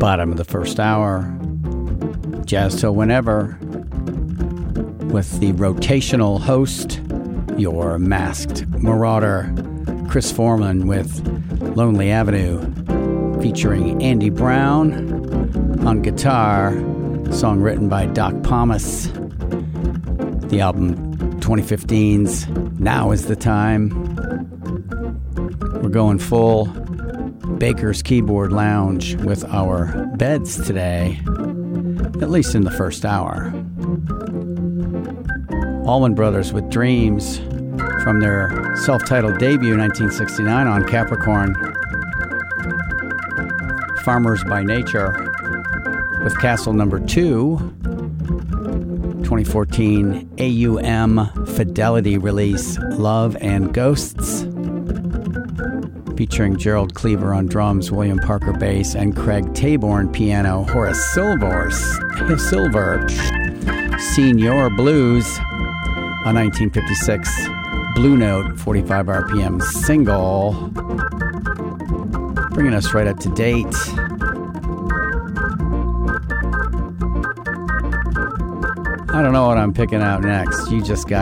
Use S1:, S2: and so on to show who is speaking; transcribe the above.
S1: Bottom of the first hour, Jazz Till Whenever, with the rotational host, your masked marauder, Chris Foreman with Lonely Avenue, featuring Andy Brown on guitar, song written by Doc Pomus. The album 2015's Now Is the Time. We're going full Baker's Keyboard Lounge with our beds today, at least in the first hour. Allman Brothers with Dreams from their self-titled debut 1969 on Capricorn. Farmers by Nature with Castle No. 2, 2014 AUM Fidelity release, Love and Ghosts, featuring Gerald Cleaver on drums, William Parker bass, and Craig Taborn piano. Horace Silver, Senior Blues, a 1956 Blue Note 45 RPM single, bringing us right up to date. I don't know what I'm picking out next. You just got